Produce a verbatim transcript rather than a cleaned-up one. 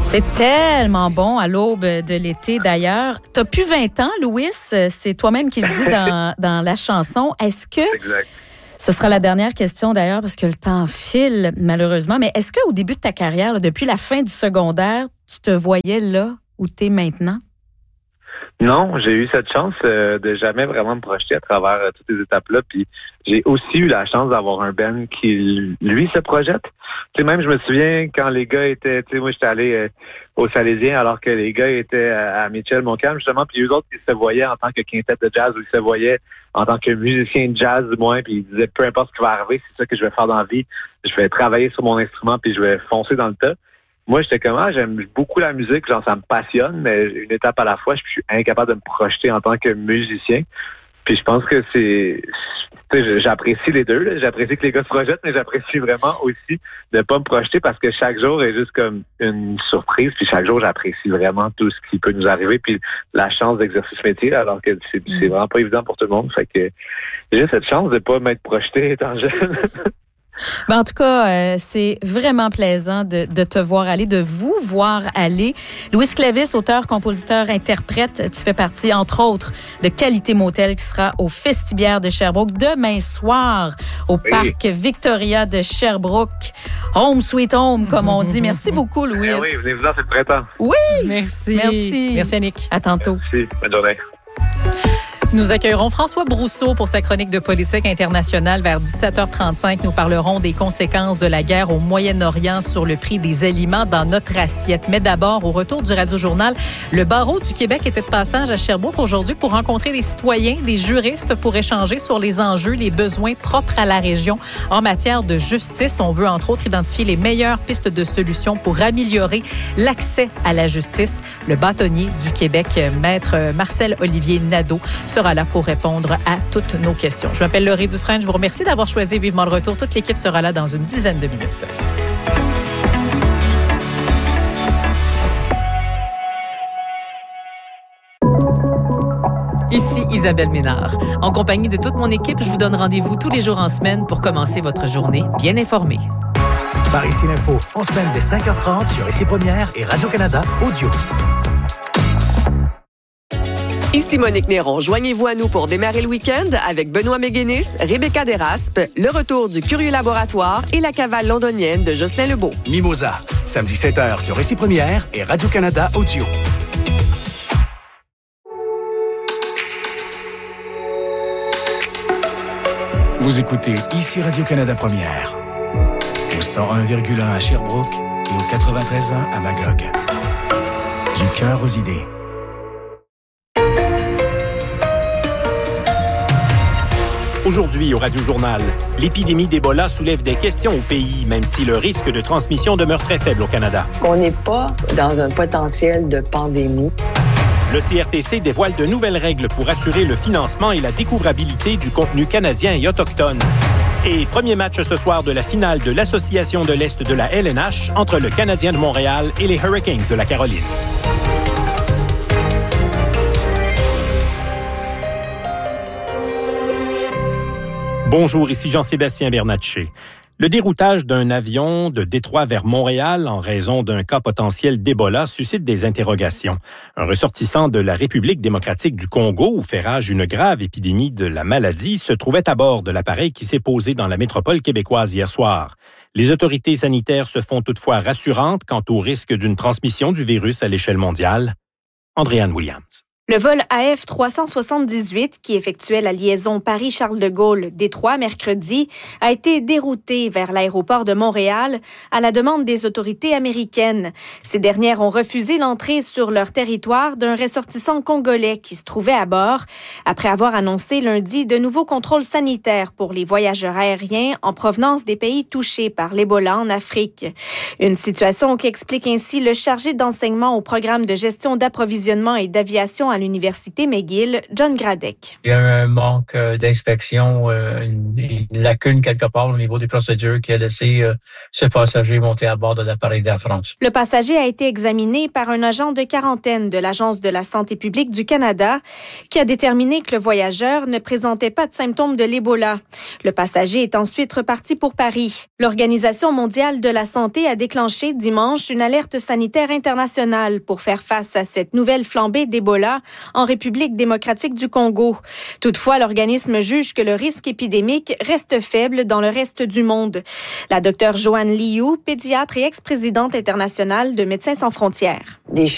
C'est tellement bon à l'aube de l'été, d'ailleurs. Tu as plus vingt ans, Louis, c'est toi-même qui le dis dans, dans la chanson. Est-ce que... Exact. Ce sera la dernière question, d'ailleurs, parce que le temps file, malheureusement. Mais est-ce qu'au début de ta carrière, là, depuis la fin du secondaire, tu te voyais là où tu es maintenant? Non, j'ai eu cette chance euh, de jamais vraiment me projeter à travers euh, toutes ces étapes-là. Puis j'ai aussi eu la chance d'avoir un band qui, lui, se projette. Tu sais, même je me souviens quand les gars étaient, tu sais, moi j'étais allé euh, au Salésien alors que les gars étaient à, à Mitchell-Montcalm, justement, puis eux autres, ils se voyaient en tant que quintet de jazz ou ils se voyaient en tant que musicien de jazz, du moins, puis ils disaient peu importe ce qui va arriver, c'est ça que je vais faire dans la vie. Je vais travailler sur mon instrument puis je vais foncer dans le tas. Moi, j'étais comme, ah, j'aime beaucoup la musique, genre, ça me passionne, mais une étape à la fois, je suis incapable de me projeter en tant que musicien. Puis je pense que c'est, tu sais, j'apprécie les deux, là. J'apprécie que les gars se projettent, mais j'apprécie vraiment aussi de pas me projeter parce que chaque jour est juste comme une surprise, puis chaque jour, j'apprécie vraiment tout ce qui peut nous arriver, puis la chance d'exercer ce métier, alors que c'est, c'est vraiment pas évident pour tout le monde. Fait que j'ai cette chance de pas m'être projeté étant jeune. Ben, en tout cas, euh, c'est vraiment plaisant de, de te voir aller, de vous voir aller. Louis Clevis, auteur, compositeur, interprète, tu fais partie, entre autres, de Qualité Motel qui sera au Festibiaire de Sherbrooke demain soir au oui. Parc Victoria de Sherbrooke. Home sweet home, comme on dit. Merci beaucoup, Louis. Eh oui, venez-vous-en, c'est le printemps. Oui! Merci. Merci. Merci, Annick. À tantôt. Merci. Bonne journée. Nous accueillerons François Brousseau pour sa chronique de politique internationale vers dix-sept heures trente-cinq. Nous parlerons des conséquences de la guerre au Moyen-Orient sur le prix des aliments dans notre assiette. Mais d'abord, au retour du Radio-Journal, le barreau du Québec était de passage à Sherbrooke aujourd'hui pour rencontrer des citoyens, des juristes pour échanger sur les enjeux, les besoins propres à la région en matière de justice. On veut entre autres identifier les meilleures pistes de solutions pour améliorer l'accès à la justice. Le bâtonnier du Québec, maître Marcel-Olivier Nadeau, sera là pour répondre à toutes nos questions. Je m'appelle Laurie Dufresne. Je vous remercie d'avoir choisi Vivement le Retour. Toute l'équipe sera là dans une dizaine de minutes. Ici Isabelle Ménard. En compagnie de toute mon équipe, je vous donne rendez-vous tous les jours en semaine pour commencer votre journée bien informée. Par ici l'info, en semaine dès cinq heures trente sur Ici Première et Radio-Canada Audio. Ici Monique Néron. Joignez-vous à nous pour démarrer le week-end avec Benoît Méguénis, Rebecca Desraspes, le retour du Curieux Laboratoire et la cavale londonienne de Jocelyn Lebeau. Mimosa, samedi sept heures sur Ici Première et Radio-Canada Audio. Vous écoutez Ici Radio-Canada Première, au cent un virgule un à Sherbrooke et au quatre-vingt-treize point un à Magog. Du cœur aux idées. Aujourd'hui, au Radio-Journal, l'épidémie d'Ebola soulève des questions au pays, même si le risque de transmission demeure très faible au Canada. On n'est pas dans un potentiel de pandémie. Le C R T C dévoile de nouvelles règles pour assurer le financement et la découvrabilité du contenu canadien et autochtone. Et premier match ce soir de la finale de l'Association de l'Est de la L N H entre le Canadien de Montréal et les Hurricanes de la Caroline. Bonjour, ici Jean-Sébastien Bernatchez. Le déroutage d'un avion de Détroit vers Montréal en raison d'un cas potentiel d'Ebola suscite des interrogations. Un ressortissant de la République démocratique du Congo, où fait rage une grave épidémie de la maladie, se trouvait à bord de l'appareil qui s'est posé dans la métropole québécoise hier soir. Les autorités sanitaires se font toutefois rassurantes quant au risque d'une transmission du virus à l'échelle mondiale. Andréanne Williams. Le vol A F trois cent soixante-dix-huit, qui effectuait la liaison Paris-Charles-de-Gaulle-Détroit mercredi, a été dérouté vers l'aéroport de Montréal à la demande des autorités américaines. Ces dernières ont refusé l'entrée sur leur territoire d'un ressortissant congolais qui se trouvait à bord, après avoir annoncé lundi de nouveaux contrôles sanitaires pour les voyageurs aériens en provenance des pays touchés par l'Ebola en Afrique. Une situation qui explique ainsi le chargé d'enseignement au programme de gestion d'approvisionnement et d'aviation à l'Université McGill, John Gradek. Il y a un manque euh, d'inspection, euh, une, une lacune quelque part au niveau des procédures qui a laissé euh, ce passager monter à bord de l'appareil d'Air France. Le passager a été examiné par un agent de quarantaine de l'Agence de la santé publique du Canada qui a déterminé que le voyageur ne présentait pas de symptômes de l'Ebola. Le passager est ensuite reparti pour Paris. L'Organisation mondiale de la santé a déclenché dimanche une alerte sanitaire internationale pour faire face à cette nouvelle flambée d'Ebola en République démocratique du Congo. Toutefois, l'organisme juge que le risque épidémique reste faible dans le reste du monde. La docteure Joanne Liu, pédiatre et ex-présidente internationale de Médecins sans frontières. Des